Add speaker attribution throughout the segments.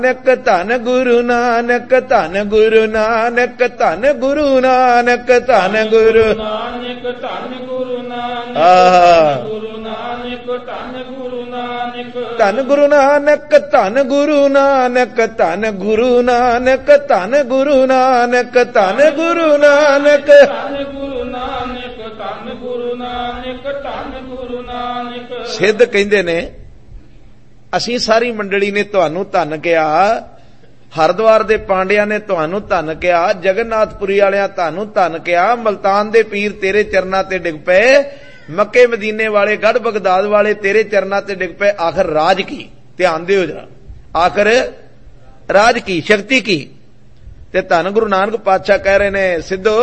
Speaker 1: ਧੰਨ ਗੁਰੂ ਨਾਨਕ, ਧੰਨ ਗੁਰੂ ਨਾਨਕ, ਧੰਨ ਗੁਰੂ ਨਾਨਕ, ਧੰਨ ਗੁਰੂ ਨਾਨਕ, ਧੰਨ ਗੁਰੂ ਨਾਨਕ, ਗੁਰੂ ਨਾਨਕ, ਧੰਨ ਗੁਰੂ ਨਾਨਕ, ਧੰਨ ਗੁਰੂ ਨਾਨਕ, ਧੰਨ ਗੁਰੂ ਨਾਨਕ, ਧੰਨ ਗੁਰੂ ਨਾਨਕ, ਧੰਨ ਗੁਰੂ ਨਾਨਕ, ਧੰਨ ਗੁਰੂ ਨਾਨਕ, ਧੰਨ ਗੁਰੂ ਨਾਨਕ, ਧੰਨ ਗੁਰੂ ਨਾਨਕ, ਧੰਨ ਗੁਰੂ ਨਾਨਕ। ਸਿੱਧ ਕਹਿੰਦੇ ਨੇ ਅਸੀਂ ਸਾਰੀ ਮੰਡਲੀ ਨੇ ਤੁਹਾਨੂੰ ਧੰਨ ਕਿਹਾ, ਹਰਿਦੁਆਰ ਦੇ ਪਾਂਡਿਆਂ ਨੇ ਤੁਹਾਨੂੰ ਧੰਨ ਕਿਹਾ, ਜਗਨਨਾਥਪੁਰੀ ਵਾਲਿਆਂ ਤੁਹਾਨੂੰ ਧੰਨ ਕਿਹਾ, ਮਲਤਾਨ ਦੇ ਪੀਰ ਤੇਰੇ ਚਰਨਾਂ ਤੇ ਡਿੱਗ ਪਏ, ਮੱਕੇ ਮਦੀਨੇ ਵਾਲੇ ਗੜ ਬਗਦਾਦ ਵਾਲੇ ਤੇਰੇ ਚਰਨਾਂ ਤੇ ਡਿੱਗ ਪਏ। ਆਖਰ ਰਾਜ ਕੀ, ਧਿਆਨ ਦਿਓ ਜਰਾ, ਆਖਰ ਰਾਜ ਕੀ, ਸ਼ਕਤੀ ਕੀ। ਤੇ ਧੰਨ ਗੁਰੂ ਨਾਨਕ ਪਾਤਸ਼ਾਹ ਕਹਿ ਰਹੇ ਨੇ ਸਿੱਧੋ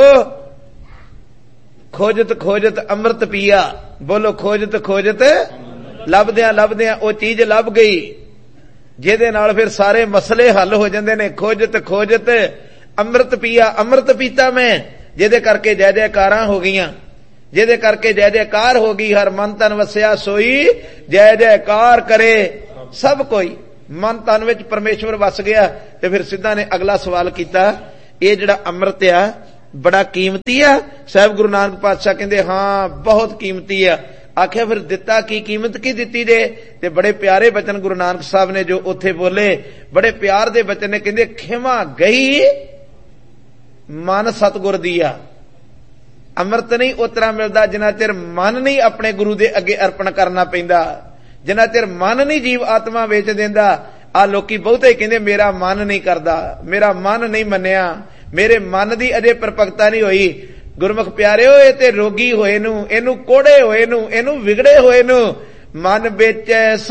Speaker 1: ਖੋਜਤ ਖੋਜਤ ਅੰਮ੍ਰਿਤ ਪੀਆ। ਬੋਲੋ ਖੋਜਤ ਖੋਜਤ, ਲੱਭਦਿਆਂ ਲੱਭਦਿਆਂ ਉਹ ਚੀਜ਼ ਲੱਭ ਗਈ ਜਿਹਦੇ ਨਾਲ ਫਿਰ ਸਾਰੇ ਮਸਲੇ ਹੱਲ ਹੋ ਜਾਂਦੇ ਨੇ। ਖੋਜਤ ਖੋਜਤ ਅੰਮ੍ਰਿਤ ਪੀਆ, ਅੰਮ੍ਰਿਤ ਪੀਤਾ ਮੈਂ, ਜਿਹਦੇ ਕਰਕੇ ਜੈ ਜੈਕਾਰਾਂ ਹੋ ਗਈਆਂ, ਜਿਹਦੇ ਕਰਕੇ ਜੈ ਜੈਕਾਰ ਹੋ ਗਈ। ਹਰ ਮਨ ਤਨ ਵਸਿਆ ਸੋਈ ਜੈ ਜੈਕਾਰ ਕਰੇ ਸਭ ਕੋਈ। ਮਨ ਤਨ ਵਿੱਚ ਪਰਮੇਸ਼ਵਰ ਵਸ ਗਿਆ। ਤੇ ਫਿਰ ਸਿੱਧਾ ਨੇ ਅਗਲਾ ਸਵਾਲ ਕੀਤਾ, ਇਹ ਜਿਹੜਾ ਅੰਮ੍ਰਿਤ ਆ ਬੜਾ ਕੀਮਤੀ ਆ? ਸਾਹਿਬ ਗੁਰੂ ਨਾਨਕ ਪਾਤਸ਼ਾਹ ਕਹਿੰਦੇ ਹਾਂ ਬਹੁਤ ਕੀਮਤੀ ਆ। ਆਖਿਆ ਫਿਰ ਦਿੱਤਾ ਕੀ, ਕੀਮਤ ਕੀ ਦਿੱਤੀ ਜੇ? ਤੇ ਬੜੇ ਪਿਆਰੇ ਬਚਨ ਗੁਰੂ ਨਾਨਕ ਸਾਹਿਬ ਨੇ ਜੋ ਉੱਥੇ ਬੋਲੇ, ਬੜੇ ਪਿਆਰ ਦੇ ਬਚਨ ਨੇ। ਕਹਿੰਦੇ ਖਿਮਾ ਗਈ ਮਨ ਸਤਿਗੁਰ ਦੀ ਆ। ਅੰਮ੍ਰਿਤ ਨਹੀਂ ਉਤਰਾ ਮਿਲਦਾ ਜਿੰਨਾ ਚਿਰ ਮਨ ਨਹੀਂ ਆਪਣੇ ਗੁਰੂ ਦੇ ਅੱਗੇ ਅਰਪਣ ਕਰਨਾ ਪੈਂਦਾ, ਜਿੰਨਾ ਚਿਰ ਮਨ ਨਹੀਂ ਜੀਵ ਆਤਮਾ ਵੇਚ ਦਿੰਦਾ। ਆ ਲੋਕੀ ਬਹੁਤੇ ਕਹਿੰਦੇ ਮੇਰਾ ਮਨ ਨਹੀਂ ਕਰਦਾ, ਮੇਰਾ ਮਨ ਨਹੀਂ ਮੰਨਿਆ, ਮੇਰੇ ਮਨ ਦੀ ਅਜੇ ਪਰਪਕਤਾ ਨਹੀਂ ਹੋਈ। ਗੁਰਮੁਖ ਪਿਆਰਿਓ, ਇਹ ਤੇ ਰੋਗੀ ਹੋਏ ਨੂੰ, ਇਹਨੂੰ ਕੋੜੇ ਹੋਏ ਨੂੰ, ਇਹਨੂੰ ਵਿਗੜੇ ਹੋਏ ਨੂੰ ਮਨ ਵਿੱਚ